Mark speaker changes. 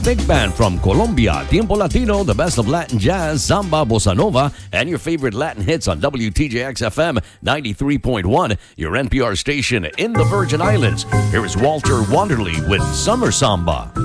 Speaker 1: big band from Colombia, Tiempo Latino, the best of Latin jazz, samba, bossa nova, and your favorite Latin hits on WTJX FM 93.1, your NPR station in the Virgin Islands. Here is Walter Wanderley with Summer Samba.